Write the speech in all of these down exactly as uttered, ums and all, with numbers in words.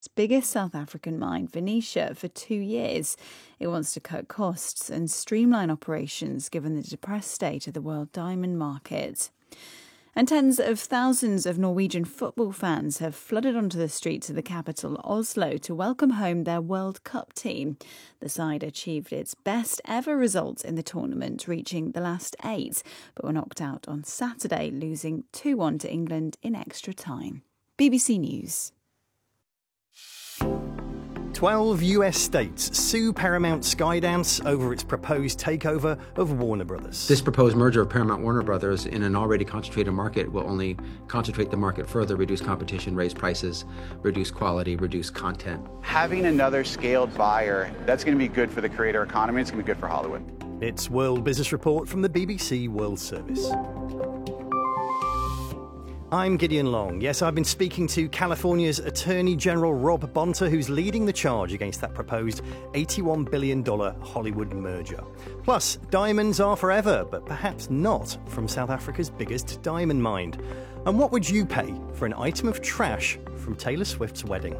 biggest South African mine, Venetia, for two years. It wants to cut costs and streamline operations given the depressed state of the world diamond market. And tens of thousands of Norwegian football fans have flooded onto the streets of the capital, Oslo, to welcome home their World Cup team. The side achieved its best ever results in the tournament, reaching the last eight, but were knocked out on Saturday, losing two one to England in extra time. B B C News. Twelve U S states sue Paramount Skydance over its proposed takeover of Warner Brothers. This proposed merger of Paramount Warner Brothers in an already concentrated market will only concentrate the market further, reduce competition, raise prices, reduce quality, reduce content. Having another scaled buyer, that's going to be good for the creator economy. It's going to be good for Hollywood. It's World Business Report from the B B C World Service. I'm Gideon Long. Yes, I've been speaking to California's Attorney General Rob Bonta, who's leading the charge against that proposed eighty-one billion dollars Hollywood merger. Plus, diamonds are forever, but perhaps not from South Africa's biggest diamond mine. And what would you pay for an item of trash from Taylor Swift's wedding?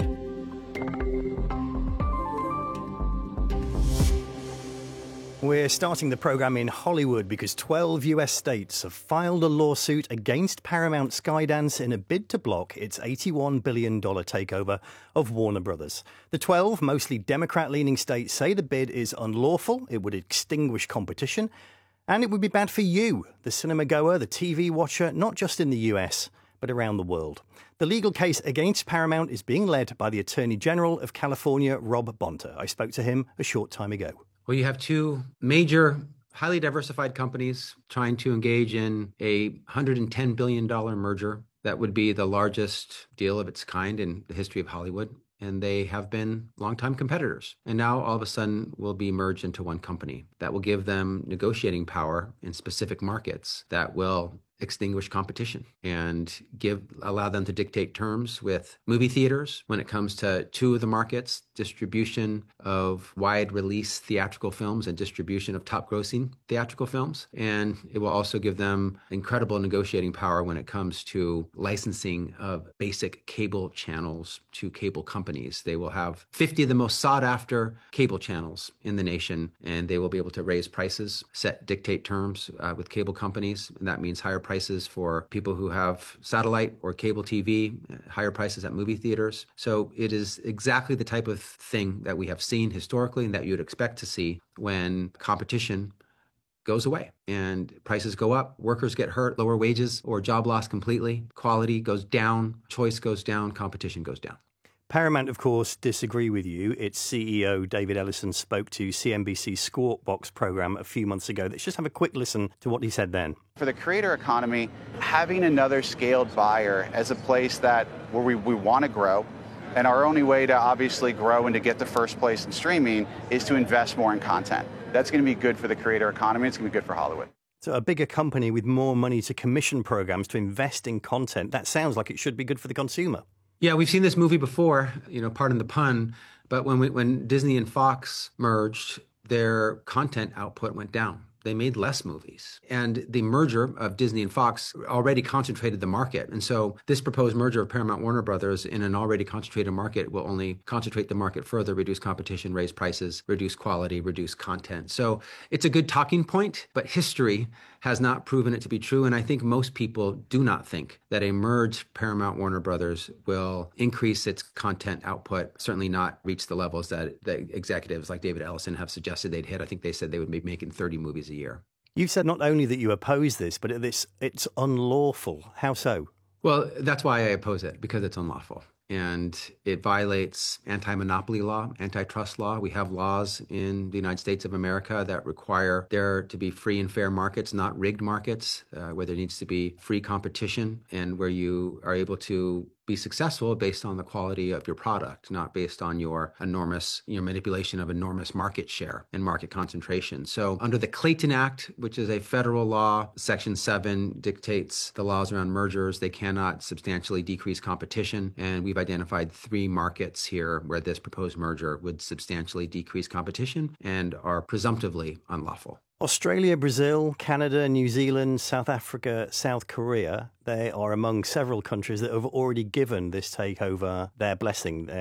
We're starting the programme in Hollywood because twelve U S states have filed a lawsuit against Paramount Skydance in a bid to block its eighty-one billion dollars takeover of Warner Brothers. The twelve, mostly Democrat-leaning states say the bid is unlawful, it would extinguish competition, and it would be bad for you, the cinema goer, the T V watcher, not just in the U S, but around the world. The legal case against Paramount is being led by the Attorney General of California, Rob Bonta. I spoke to him a short time ago. Well, you have two major, highly diversified companies trying to engage in a one hundred ten billion dollars merger that would be the largest deal of its kind in the history of Hollywood. And they have been longtime competitors. And now all of a sudden will be merged into one company that will give them negotiating power in specific markets that will extinguish competition and give allow them to dictate terms with movie theaters when it comes to two of the markets, distribution of wide release theatrical films and distribution of top grossing theatrical films. And it will also give them incredible negotiating power when it comes to licensing of basic cable channels to cable companies. They will have fifty of the most sought after cable channels in the nation, and they will be able to raise prices, set dictate terms uh, with cable companies. And that means higher prices for people who have satellite or cable T V, higher prices at movie theaters. So it is exactly the type of thing that we have seen historically and that you'd expect to see when competition goes away and prices go up, workers get hurt, lower wages or job loss completely, quality goes down, choice goes down, competition goes down. Paramount, of course, disagree with you. Its C E O, David Ellison, spoke to C N B C's Squawk Box programme a few months ago. Let's just have a quick listen to what he said then. For the creator economy, having another scaled buyer as a place that where we, we want to grow, and our only way to obviously grow and to get to first place in streaming is to invest more in content. That's going to be good for the creator economy. It's going to be good for Hollywood. So a bigger company with more money to commission programs to invest in content, that sounds like it should be good for the consumer. Yeah, we've seen this movie before, you know, pardon the pun, but when we, when Disney and Fox merged, their content output went down. They made less movies. And the merger of Disney and Fox already concentrated the market. And so this proposed merger of Paramount Warner Brothers in an already concentrated market will only concentrate the market further, reduce competition, raise prices, reduce quality, reduce content. So it's a good talking point, but history has not proven it to be true. And I think most people do not think that a merged Paramount Warner Brothers will increase its content output, certainly not reach the levels that the executives like David Ellison have suggested they'd hit. I think they said they would be making thirty movies a year. You've said not only that you oppose this, but it's, it's unlawful. How so? Well, that's why I oppose it, because it's unlawful. And it violates anti-monopoly law, antitrust law. We have laws in the United States of America that require there to be free and fair markets, not rigged markets, uh, where there needs to be free competition and where you are able to be successful based on the quality of your product, not based on your enormous, your manipulation of enormous market share and market concentration. So under the Clayton Act, which is a federal law, Section seven dictates the laws around mergers. They cannot substantially decrease competition. And we've identified three markets here where this proposed merger would substantially decrease competition and are presumptively unlawful. Australia, Brazil, Canada, New Zealand, South Africa, South Korea, they are among several countries that have already given this takeover their blessing.